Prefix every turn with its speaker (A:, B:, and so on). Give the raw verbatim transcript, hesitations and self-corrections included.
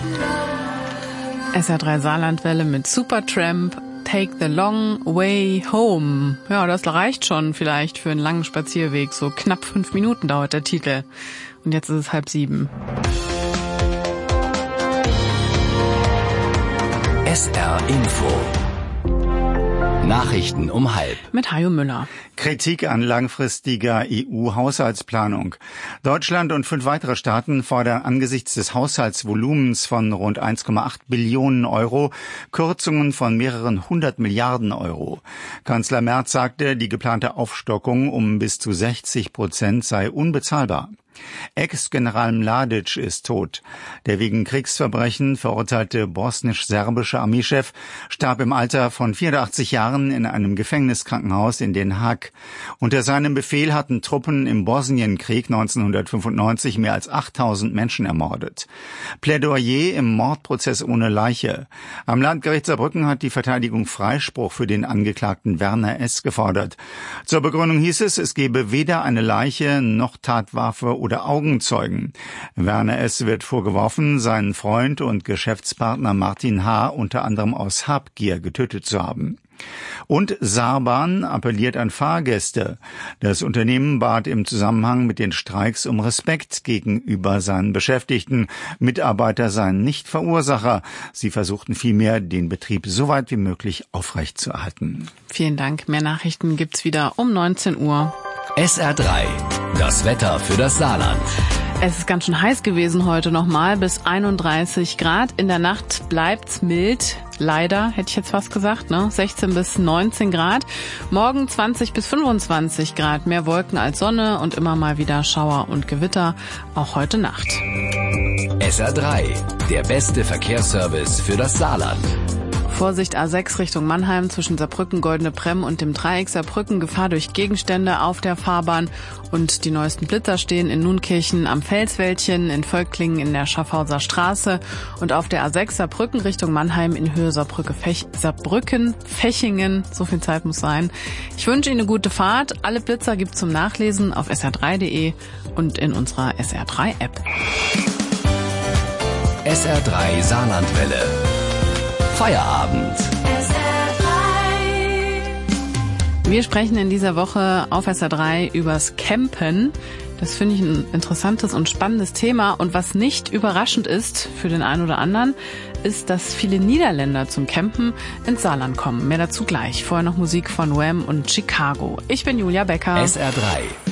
A: S R drei Saarlandwelle mit Supertramp, Take the Long Way Home. Ja, das reicht schon vielleicht für einen langen Spazierweg. So knapp fünf Minuten dauert der Titel. Und jetzt ist es halb sieben.
B: S R Info. Nachrichten um halb.
A: Mit Hajo Müller.
C: Kritik an langfristiger E U-Haushaltsplanung. Deutschland und fünf weitere Staaten fordern angesichts des Haushaltsvolumens von rund eins Komma acht Billionen Euro Kürzungen von mehreren hundert Milliarden Euro. Kanzler Merz sagte, die geplante Aufstockung um bis zu sechzig Prozent sei unbezahlbar. Ex-General Mladic ist tot. Der wegen Kriegsverbrechen verurteilte bosnisch-serbische Armeechef starb im Alter von vierundachtzig Jahren in einem Gefängniskrankenhaus in Den Haag. Unter seinem Befehl hatten Truppen im Bosnienkrieg neunzehnhundertfünfundneunzig mehr als achttausend Menschen ermordet. Plädoyer im Mordprozess ohne Leiche. Am Landgericht Saarbrücken hat die Verteidigung Freispruch für den Angeklagten Werner S. gefordert. Zur Begründung hieß es, es gebe weder eine Leiche noch Tatwaffe oder Augenzeugen. Werner S. wird vorgeworfen, seinen Freund und Geschäftspartner Martin H. unter anderem aus Habgier getötet zu haben. Und Saarbahn appelliert an Fahrgäste. Das Unternehmen bat im Zusammenhang mit den Streiks um Respekt gegenüber seinen Beschäftigten. Mitarbeiter seien nicht Verursacher. Sie versuchten vielmehr, den Betrieb so weit wie möglich aufrechtzuerhalten.
A: Vielen Dank. Mehr Nachrichten gibt's wieder um neunzehn Uhr.
B: S R drei. Das Wetter für das Saarland.
A: Es ist ganz schön heiß gewesen heute nochmal, bis einunddreißig Grad. In der Nacht bleibt's mild. Leider, hätte ich jetzt fast gesagt, ne? sechzehn bis neunzehn Grad. Morgen zwanzig bis fünfundzwanzig Grad. Mehr Wolken als Sonne und immer mal wieder Schauer und Gewitter. Auch heute Nacht.
B: S R drei. Der beste Verkehrsservice für das Saarland.
A: Vorsicht A sechs Richtung Mannheim zwischen Saarbrücken, Goldene Premm und dem Dreieck Saarbrücken. Gefahr durch Gegenstände auf der Fahrbahn. Und die neuesten Blitzer stehen in Nunkirchen am Felswäldchen, in Völklingen in der Schaffhauser Straße und auf der A sechs Saarbrücken Richtung Mannheim in Höhe Saarbrücke, Fech, Saarbrücken, Fechingen. So viel Zeit muss sein. Ich wünsche Ihnen eine gute Fahrt. Alle Blitzer gibt's zum Nachlesen auf S R drei punkt de und in unserer S R drei App.
B: S R drei Saarlandwelle. Feierabend.
A: Wir sprechen in dieser Woche auf S R drei übers Campen. Das finde ich ein interessantes und spannendes Thema. Und was nicht überraschend ist für den einen oder anderen, ist, dass viele Niederländer zum Campen ins Saarland kommen. Mehr dazu gleich. Vorher noch Musik von Wham und Chicago. Ich bin Julia Becker.
B: S R drei.